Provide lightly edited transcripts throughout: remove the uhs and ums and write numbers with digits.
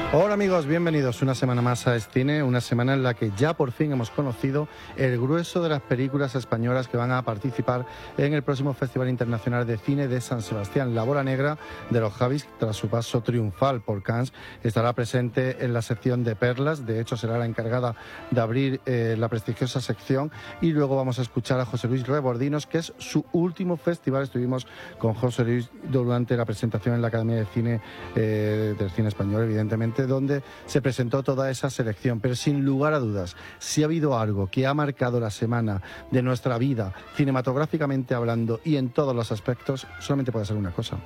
Hola amigos, bienvenidos una semana más a Escine, una semana en la que ya por fin hemos conocido el grueso de las películas españolas que van a participar en el próximo Festival Internacional de Cine de San Sebastián. La bola negra de los Javis, tras su paso triunfal por Cannes, estará presente en la sección de perlas. De hecho, será la encargada de abrir la prestigiosa sección, y luego vamos a escuchar a José Luis Rebordinos, que es su último festival. Estuvimos con José Luis durante la presentación en la Academia de Cine del Cine Español, evidentemente, donde se presentó toda esa selección. Pero sin lugar a dudas, si ha habido algo que ha marcado la semana de nuestra vida, cinematográficamente hablando y en todos los aspectos, solamente puede ser una cosa.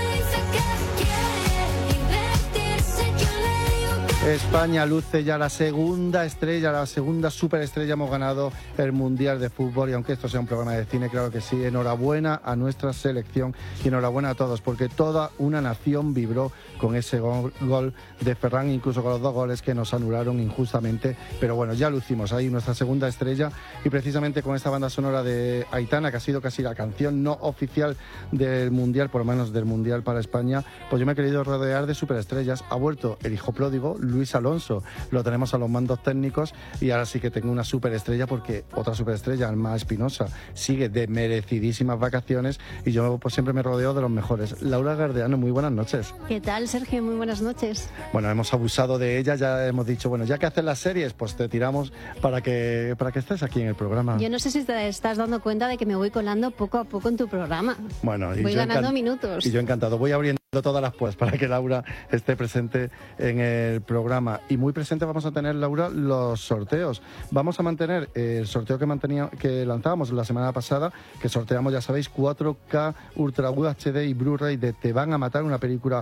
España luce ya la segunda estrella, la segunda superestrella. Hemos ganado el Mundial de Fútbol, y aunque esto sea un programa de cine, claro que sí, enhorabuena a nuestra selección y enhorabuena a todos, porque toda una nación vibró con ese gol de Ferran, incluso con los dos goles que nos anularon injustamente. Pero bueno, ya lucimos ahí nuestra segunda estrella, y precisamente con esta banda sonora de Aitana, que ha sido casi la canción no oficial del Mundial, por lo menos del Mundial para España, pues yo me he querido rodear de superestrellas. Ha vuelto el hijo pródigo, Luis Alonso, lo tenemos a los mandos técnicos, y ahora sí que tengo una superestrella, porque otra superestrella, Alma Espinosa, sigue de merecidísimas vacaciones, y yo pues siempre me rodeo de los mejores. Laura Gardeano, muy buenas noches. ¿Qué tal, Sergio? Muy buenas noches. Bueno, hemos abusado de ella, ya hemos dicho, bueno, ya que haces las series, pues te tiramos para que estés aquí en el programa. Yo no sé si te estás dando cuenta de que me voy colando poco a poco en tu programa. Bueno, voy ganando minutos. Y yo encantado, voy abriendo todas las puertas para que Laura esté presente en el programa. Y muy presente vamos a tener, Laura, los sorteos. Vamos a mantener el sorteo que lanzábamos la semana pasada, que sorteamos, ya sabéis, 4K Ultra HD y Blu-ray de Te van a matar, una película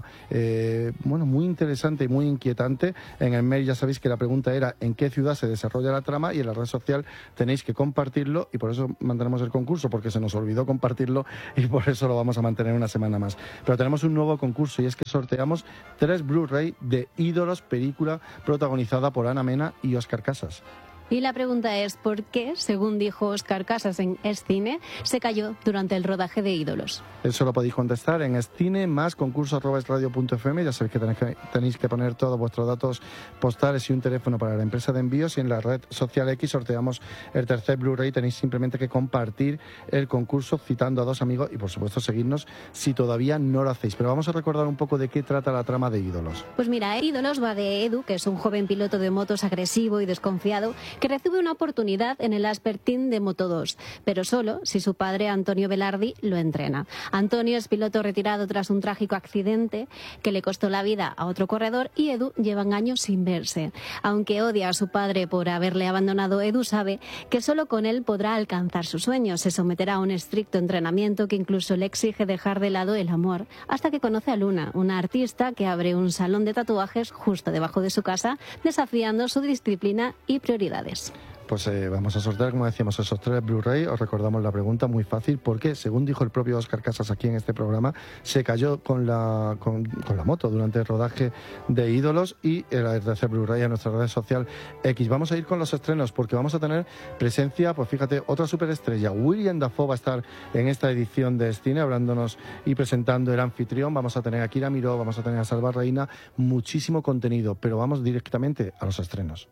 muy interesante y muy inquietante. En el mail ya sabéis que la pregunta era en qué ciudad se desarrolla la trama, y en la red social tenéis que compartirlo, y por eso mantenemos el concurso, porque se nos olvidó compartirlo, y por eso lo vamos a mantener una semana más. Pero tenemos un nuevo concurso, y es que sorteamos 3 Blu-ray de Ídolos, película protagonizada por Ana Mena y Óscar Casas. Y la pregunta es, ¿por qué, según dijo Óscar Casas en Escine, se cayó durante el rodaje de Ídolos? Eso lo podéis contestar en Escine más concurso@esradio.fm. Ya sabéis que tenéis que poner todos vuestros datos postales y un teléfono para la empresa de envíos, y en la red social X sorteamos el tercer Blu-ray. Tenéis simplemente que compartir el concurso citando a 2 amigos, y por supuesto seguirnos si todavía no lo hacéis. Pero vamos a recordar un poco de qué trata la trama de Ídolos. Pues mira, Ídolos va de Edu, que es un joven piloto de motos agresivo y desconfiado, que recibe una oportunidad en el Asper Team de Moto2, pero solo si su padre, Antonio Velardi, lo entrena. Antonio es piloto retirado tras un trágico accidente que le costó la vida a otro corredor, y Edu llevan años sin verse. Aunque odia a su padre por haberle abandonado, Edu sabe que solo con él podrá alcanzar sus sueños. Se someterá a un estricto entrenamiento que incluso le exige dejar de lado el amor, hasta que conoce a Luna, una artista que abre un salón de tatuajes justo debajo de su casa, desafiando su disciplina y prioridades. Pues vamos a sortear, como decíamos, esos 3 Blu-ray. Os recordamos la pregunta, muy fácil, porque según dijo el propio Óscar Casas aquí en este programa, se cayó con la moto durante el rodaje de Ídolos, y el tercer Blu-ray a nuestra red social X. Vamos a ir con los estrenos, porque vamos a tener presencia, pues fíjate, otra superestrella. William Dafoe va a estar en esta edición de Escine hablándonos y presentando El anfitrión. Vamos a tener a Kira Miró, vamos a tener a Salva Reina, muchísimo contenido, pero vamos directamente a los estrenos.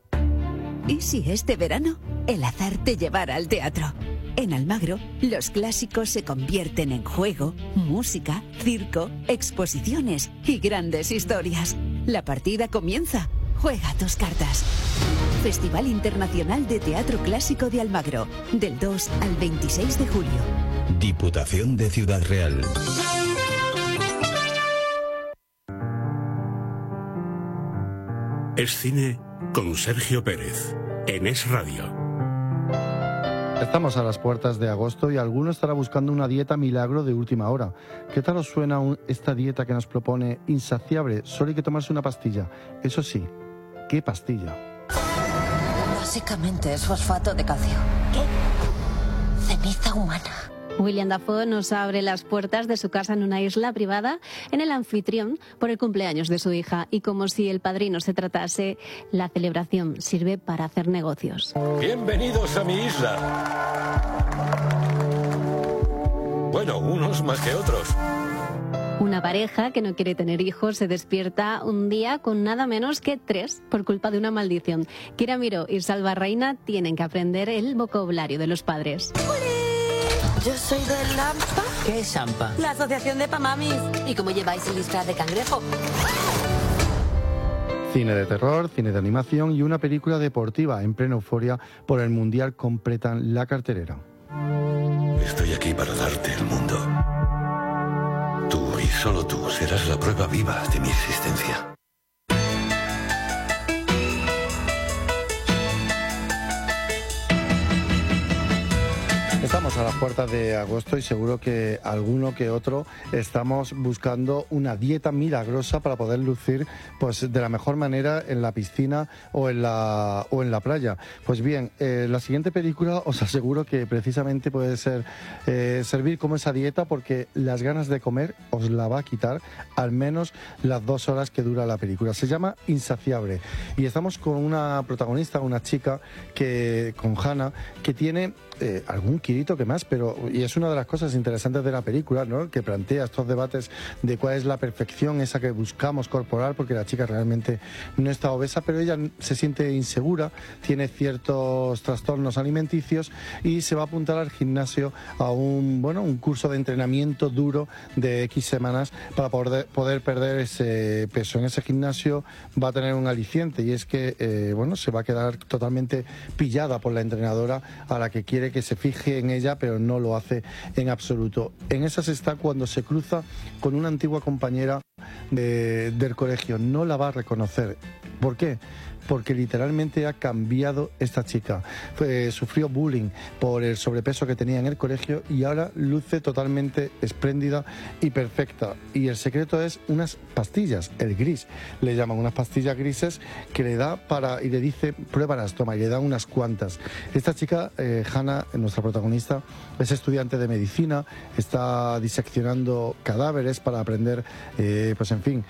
¿Y si este verano el azar te llevara al teatro? En Almagro, los clásicos se convierten en juego, música, circo, exposiciones y grandes historias. La partida comienza. Juega tus cartas. Festival Internacional de Teatro Clásico de Almagro, del 2 al 26 de julio. Diputación de Ciudad Real. Es cine con Sergio Pérez, en Es Radio. Estamos a las puertas de agosto, y alguno estará buscando una dieta milagro de última hora. ¿Qué tal os suena esta dieta que nos propone Insaciable? Solo hay que tomarse una pastilla. Eso sí, ¿qué pastilla? Básicamente es fosfato de calcio. ¿Qué? Ceniza humana. William Dafoe nos abre las puertas de su casa en una isla privada en El anfitrión por el cumpleaños de su hija, y como si El Padrino se tratase, la celebración sirve para hacer negocios. Bienvenidos a mi isla. Bueno, unos más que otros. Una pareja que no quiere tener hijos se despierta un día con nada menos que 3 por culpa de una maldición. Kira Miró y Salva Reina tienen que aprender el vocabulario de los padres. Yo soy de Lampa. ¿Qué es Sampa? La asociación de Pamamis. ¿Y cómo lleváis el disfraz de cangrejo? Cine de terror, cine de animación y una película deportiva en plena euforia por el Mundial completan la cartelera. Estoy aquí para darte el mundo. Tú y solo tú serás la prueba viva de mi existencia. Estamos a las puertas de agosto y seguro que alguno que otro estamos buscando una dieta milagrosa para poder lucir pues de la mejor manera en la piscina o en la playa. Pues bien, la siguiente película os aseguro que precisamente puede servir como esa dieta, porque las ganas de comer os la va a quitar al menos las 2 horas que dura la película. Se llama Insaciable y estamos con una protagonista, una chica con Hannah, que tiene algún kilito que más, y es una de las cosas interesantes de la película, ¿no? Que plantea estos debates de cuál es la perfección esa que buscamos corporal, porque la chica realmente no está obesa, pero ella se siente insegura, tiene ciertos trastornos alimenticios y se va a apuntar al gimnasio a un curso de entrenamiento duro de X semanas para poder perder ese peso. En ese gimnasio va a tener un aliciente, y es que se va a quedar totalmente pillada por la entrenadora, a la que quiere que se fije en ella, pero no lo hace en absoluto. En esas está cuando se cruza con una antigua compañera del colegio. No la va a reconocer. ¿Por qué? Porque literalmente ha cambiado esta chica. Sufrió bullying por el sobrepeso que tenía en el colegio y ahora luce totalmente espléndida y perfecta. Y el secreto es unas pastillas, el gris. Le llaman unas pastillas grises que le da y le dice, pruébalas, toma, y le da unas cuantas. Esta chica, Hannah, nuestra protagonista, es estudiante de medicina, está diseccionando cadáveres para aprender,